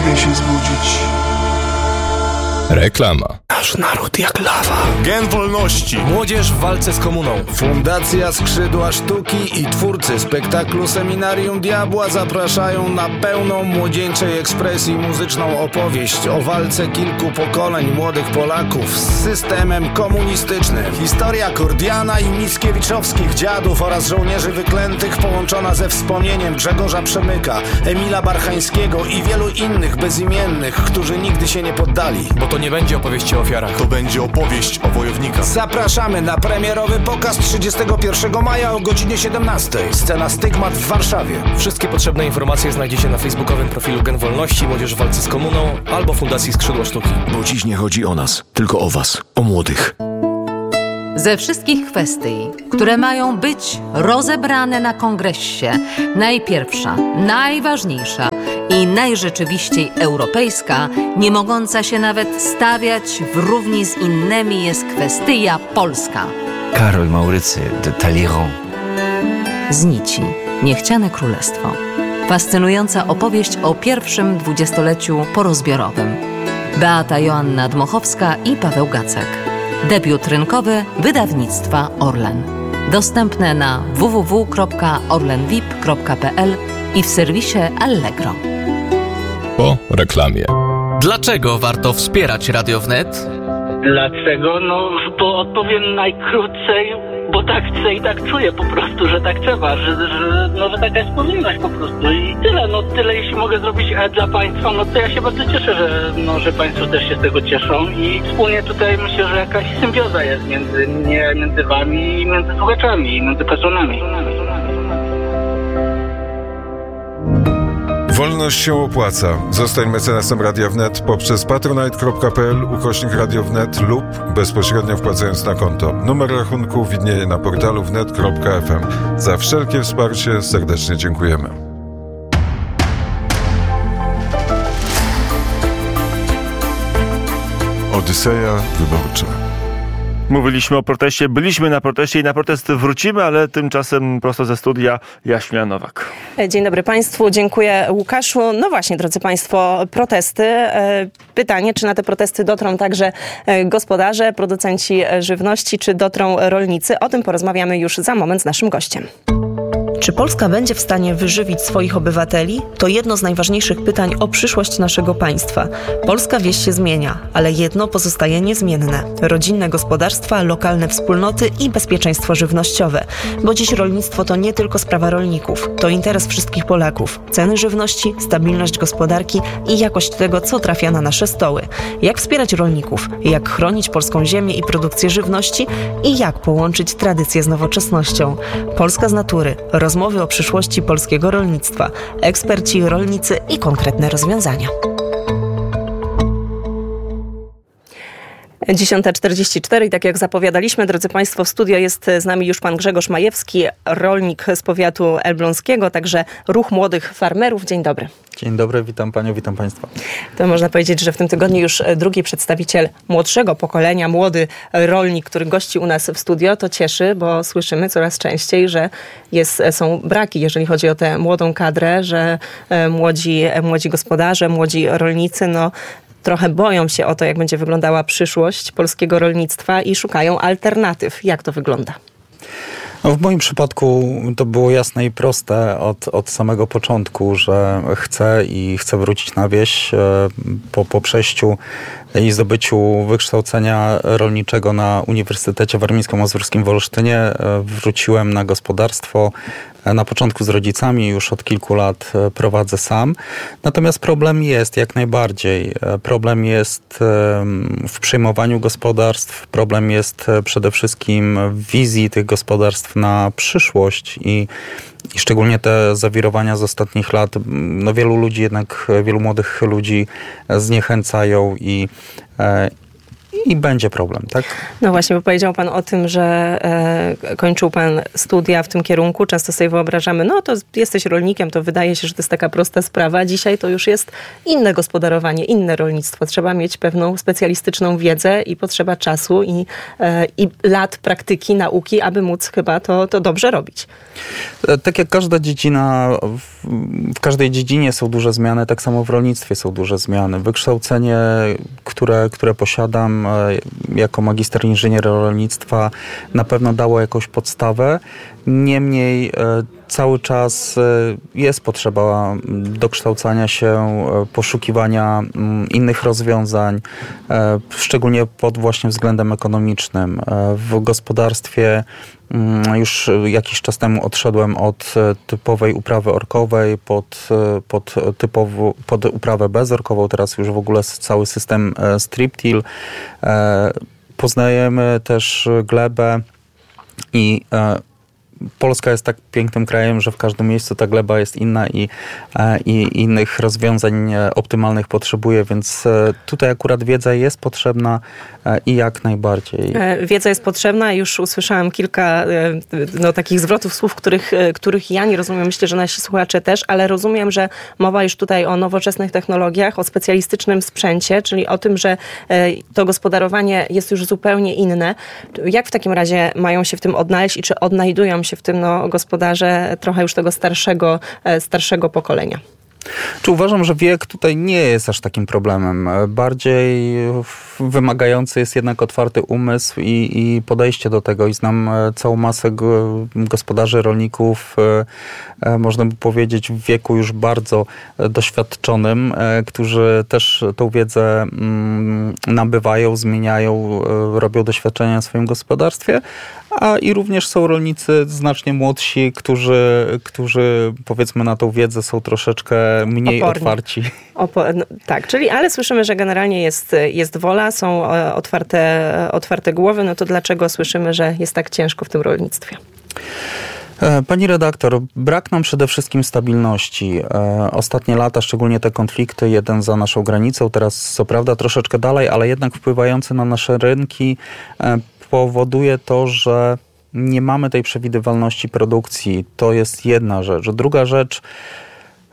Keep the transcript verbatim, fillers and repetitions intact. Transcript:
umie się zbudzić. Reklama. Nasz naród jak lawa. Gen wolności. Młodzież w walce z komuną. Fundacja Skrzydła Sztuki i twórcy spektaklu Seminarium Diabła zapraszają na pełną młodzieńczej ekspresji muzyczną opowieść o walce kilku pokoleń młodych Polaków z systemem komunistycznym. Historia Kordiana i Mickiewiczowskich dziadów oraz żołnierzy wyklętych połączona ze wspomnieniem Grzegorza Przemyka, Emila Barchańskiego i wielu innych bezimiennych, którzy nigdy się nie poddali. Bo to nie będzie opowieści o ofiarach. To będzie opowieść o wojownikach. Zapraszamy na premierowy pokaz trzydziestego pierwszego maja o godzinie siedemnastej. Scena Stygmat w Warszawie. Wszystkie potrzebne informacje znajdziecie na facebookowym profilu Gen Wolności, Młodzież w walce z komuną albo Fundacji Skrzydła Sztuki. Bo dziś nie chodzi o nas, tylko o was, o młodych. Ze wszystkich kwestii, które mają być rozebrane na kongresie, najpierwsza, najważniejsza i najrzeczywiściej europejska, nie mogąca się nawet stawiać w równi z innymi, jest kwestia polska. Karol Maurycy de Talleyrand. Z nici Niechciane Królestwo. Fascynująca opowieść o pierwszym dwudziestoleciu porozbiorowym. Beata Joanna Dmochowska i Paweł Gacek. Debiut rynkowy wydawnictwa Orlen. Dostępne na w w w kropka orlenvip kropka p l i w serwisie Allegro. Po reklamie. Dlaczego warto wspierać Radio Wnet? Dlaczego? No, bo odpowiem najkrócej, bo tak chcę i tak czuję po prostu, że tak trzeba, że, że, no, że taka jest powinność po prostu i tyle, no tyle jeśli mogę zrobić dla Państwa, no to ja się bardzo cieszę, że, no, że Państwo też się z tego cieszą i wspólnie tutaj myślę, że jakaś symbioza jest między mnie, między Wami i między słuchaczami, i między patronami. Wolność się opłaca. Zostań mecenasem Radia Wnet poprzez patronite kropka p l ukośnik Radio Wnet lub bezpośrednio wpłacając na konto. Numer rachunku widnieje na portalu wnet kropka f m. Za wszelkie wsparcie serdecznie dziękujemy. Odyseja wyborcza. Mówiliśmy o proteście, byliśmy na proteście i na protest wrócimy, ale tymczasem prosto ze studia Jaśmina Nowak. Dzień dobry Państwu, dziękuję Łukaszu. No właśnie, drodzy Państwo, protesty. Pytanie, czy na te protesty dotrą także gospodarze, producenci żywności, czy dotrą rolnicy? O tym porozmawiamy już za moment z naszym gościem. Czy Polska będzie w stanie wyżywić swoich obywateli? To jedno z najważniejszych pytań o przyszłość naszego państwa. Polska wieś się zmienia, ale jedno pozostaje niezmienne. Rodzinne gospodarstwa, lokalne wspólnoty i bezpieczeństwo żywnościowe. Bo dziś rolnictwo to nie tylko sprawa rolników. To interes wszystkich Polaków. Ceny żywności, stabilność gospodarki i jakość tego, co trafia na nasze stoły. Jak wspierać rolników? Jak chronić polską ziemię i produkcję żywności? I jak połączyć tradycję z nowoczesnością? Polska z natury. Rozmowy o przyszłości polskiego rolnictwa, eksperci, rolnicy i konkretne rozwiązania. dziesiąta czterdzieści cztery i tak jak zapowiadaliśmy, drodzy Państwo, w studio jest z nami już pan Grzegorz Majewski, rolnik z powiatu elbląskiego, także Ruch Młodych Farmerów. Dzień dobry. Dzień dobry, witam Panią, witam Państwa. To można powiedzieć, że w tym tygodniu już drugi przedstawiciel młodszego pokolenia, młody rolnik, który gości u nas w studio. To cieszy, bo słyszymy coraz częściej, że jest, są braki, jeżeli chodzi o tę młodą kadrę, że młodzi, młodzi gospodarze, młodzi rolnicy, no trochę boją się o to, jak będzie wyglądała przyszłość polskiego rolnictwa i szukają alternatyw. Jak to wygląda? No w moim przypadku to było jasne i proste od, od samego początku, że chcę i chcę wrócić na wieś po, po przejściu i zdobyciu wykształcenia rolniczego na Uniwersytecie Warmińsko-Mazurskim w Olsztynie. Wróciłem na gospodarstwo. Na początku z rodzicami, już od kilku lat prowadzę sam. Natomiast problem jest jak najbardziej. Problem jest w przejmowaniu gospodarstw. Problem jest przede wszystkim w wizji tych gospodarstw na przyszłość i I szczególnie te zawirowania z ostatnich lat, no wielu ludzi jednak, wielu młodych ludzi zniechęcają i, i będzie problem, tak? No właśnie, bo powiedział pan o tym, że e, kończył pan studia w tym kierunku. Często sobie wyobrażamy, no to jesteś rolnikiem, to wydaje się, że to jest taka prosta sprawa. Dzisiaj to już jest inne gospodarowanie, inne rolnictwo. Trzeba mieć pewną specjalistyczną wiedzę i potrzeba czasu i, e, i lat praktyki, nauki, aby móc chyba to, to dobrze robić. Tak jak każda dziedzina, w, w każdej dziedzinie są duże zmiany, tak samo w rolnictwie są duże zmiany. Wykształcenie, które, które posiadam jako magister inżyniera rolnictwa, na pewno dało jakąś podstawę. Niemniej cały czas jest potrzeba dokształcania się, poszukiwania innych rozwiązań, szczególnie pod właśnie względem ekonomicznym. W gospodarstwie już jakiś czas temu odszedłem od typowej uprawy orkowej pod, pod, typowo, pod uprawę bezorkową. Teraz już w ogóle cały system strip-till. Poznajemy też glebę i Polska jest tak pięknym krajem, że w każdym miejscu ta gleba jest inna i, i innych rozwiązań optymalnych potrzebuje, więc tutaj akurat wiedza jest potrzebna i jak najbardziej. Wiedza jest potrzebna. Już usłyszałam kilka no, takich zwrotów słów, których, których ja nie rozumiem. Myślę, że nasi słuchacze też, ale rozumiem, że mowa już tutaj o nowoczesnych technologiach, o specjalistycznym sprzęcie, czyli o tym, że to gospodarowanie jest już zupełnie inne. Jak w takim razie mają się w tym odnaleźć i czy odnajdują się w tym no, gospodarze trochę już tego starszego, starszego pokolenia? Czy uważam, że wiek tutaj nie jest aż takim problemem. Bardziej wymagający jest jednak otwarty umysł i, i podejście do tego. I znam całą masę gospodarzy, rolników, można by powiedzieć w wieku już bardzo doświadczonym, którzy też tą wiedzę nabywają, zmieniają, robią doświadczenia w swoim gospodarstwie, a i również są rolnicy znacznie młodsi, którzy, którzy powiedzmy na tą wiedzę są troszeczkę mniej Oporni. otwarci. Opo- no, tak, czyli ale słyszymy, że generalnie jest, jest wola, są otwarte, otwarte głowy, no to dlaczego słyszymy, że jest tak ciężko w tym rolnictwie? Pani redaktor, brak nam przede wszystkim stabilności. Ostatnie lata, szczególnie te konflikty, jeden za naszą granicą, teraz co prawda troszeczkę dalej, ale jednak wpływające na nasze rynki, powoduje to, że nie mamy tej przewidywalności produkcji. To jest jedna rzecz. Druga rzecz,